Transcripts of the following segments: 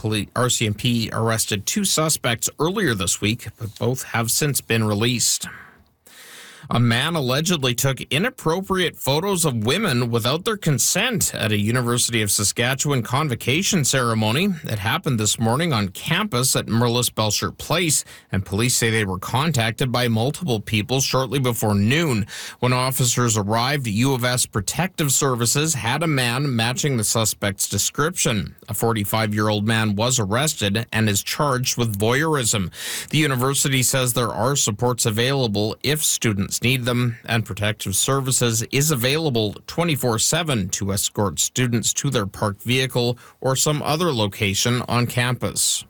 RCMP arrested 2 suspects earlier this week, but both have since been released. A man allegedly took inappropriate photos of women without their consent at a University of Saskatchewan convocation ceremony. It happened this morning on campus at Mirlis Belcher Place, and police say they were contacted by multiple people shortly before noon. When officers arrived, U of S Protective Services had a man matching the suspect's description. A 45-year-old man was arrested and is charged with voyeurism. The university says there are supports available if students need them, and Protective Services is available 24/7 to escort students to their parked vehicle or some other location on campus.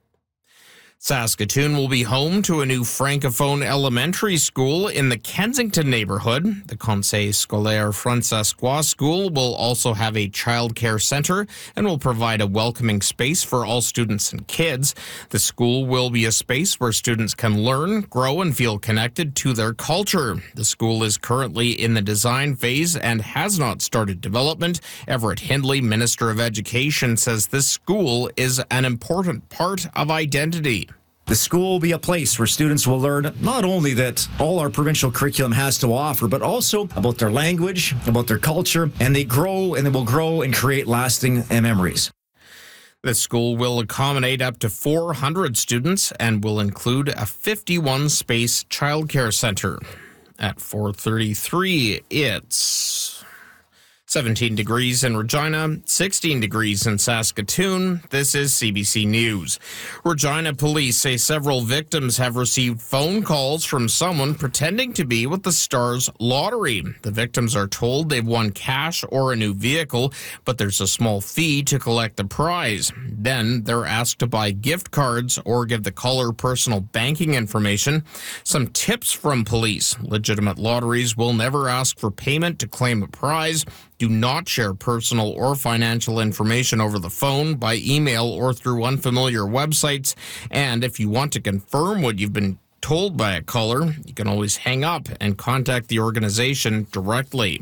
Saskatoon will be home to a new Francophone elementary school in the Kensington neighborhood. The Conseil Scolaire Francescois School will also have a child care center and will provide a welcoming space for all students and kids. The school will be a space where students can learn, grow, and feel connected to their culture. The school is currently in the design phase and has not started development. Everett Hindley, Minister of Education, says this school is an important part of identity. The school will be a place where students will learn not only that all our provincial curriculum has to offer, but also about their language, about their culture, and they will grow and create lasting memories. The school will accommodate up to 400 students and will include a 51-space childcare center. At 4:33, it's 17 degrees in Regina, 16 degrees in Saskatoon. This is CBC News. Regina police say several victims have received phone calls from someone pretending to be with the Stars Lottery. The victims are told they've won cash or a new vehicle, but there's a small fee to collect the prize. Then they're asked to buy gift cards or give the caller personal banking information. Some tips from police. Legitimate lotteries will never ask for payment to claim a prize. Do not share personal or financial information over the phone, by email, or through unfamiliar websites. And if you want to confirm what you've been told by a caller, you can always hang up and contact the organization directly.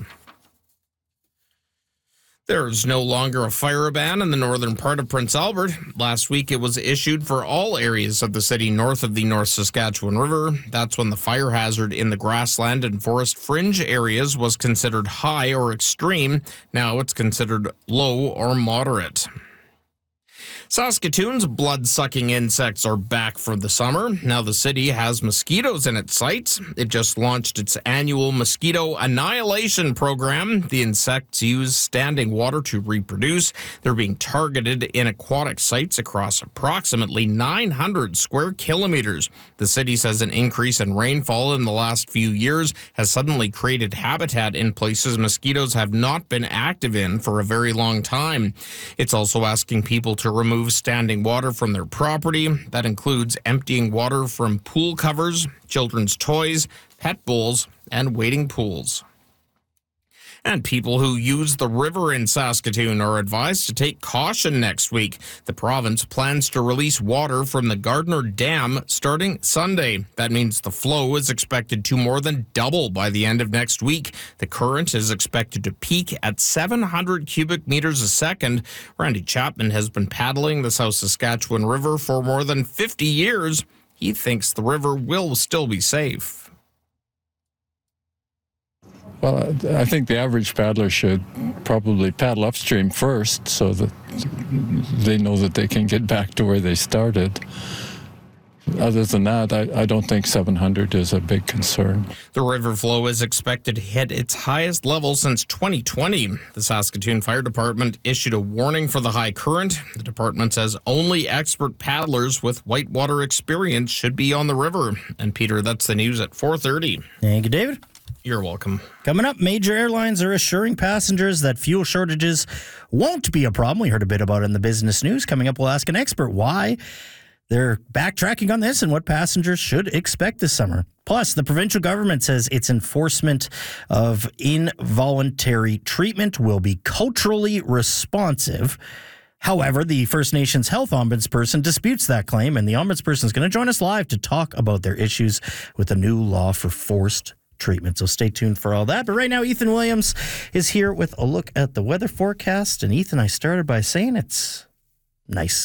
There's no longer a fire ban in the northern part of Prince Albert. Last week, it was issued for all areas of the city north of the North Saskatchewan River. That's when the fire hazard in the grassland and forest fringe areas was considered high or extreme. Now it's considered low or moderate. Saskatoon's blood-sucking insects are back for the summer. Now the city has mosquitoes in its sights. It just launched its annual mosquito annihilation program. The insects use standing water to reproduce. They're being targeted in aquatic sites across approximately 900 square kilometers. The city says an increase in rainfall in the last few years has suddenly created habitat in places mosquitoes have not been active in for a very long time. It's also asking people to remove standing water from their property. That includes emptying water from pool covers, children's toys, pet bowls, and wading pools. And people who use the river in Saskatoon are advised to take caution next week. The province plans to release water from the Gardner Dam starting Sunday. That means the flow is expected to more than double by the end of next week. The current is expected to peak at 700 cubic meters a second. Randy Chapman has been paddling the South Saskatchewan River for more than 50 years. He thinks the river will still be safe. Well, I think the average paddler should probably paddle upstream first so that they know that they can get back to where they started. Other than that, I don't think 700 is a big concern. The river flow is expected to hit its highest level since 2020. The Saskatoon Fire Department issued a warning for the high current. The department says only expert paddlers with whitewater experience should be on the river. And Peter, that's the news at 4:30. Thank you, David. You're welcome. Coming up, major airlines are assuring passengers that fuel shortages won't be a problem. We heard a bit about it in the business news. Coming up, we'll ask an expert why they're backtracking on this and what passengers should expect this summer. Plus, the provincial government says its enforcement of involuntary treatment will be culturally responsive. However, the First Nations health ombudsperson disputes that claim, and the ombudsperson is going to join us live to talk about their issues with the new law for forced treatment. So stay tuned for all that. But right now, Ethan Williams is here with a look at the weather forecast. And Ethan, I started by saying it's nice